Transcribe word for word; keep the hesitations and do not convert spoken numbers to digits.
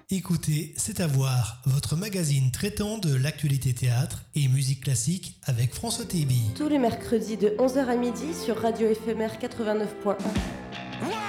Écoutez, c'est à voir, votre magazine traitant de l'actualité théâtre et musique classique avec François Téby. Tous les mercredis de onze heures à midi sur Radio Éphémère quatre-vingt-neuf point un.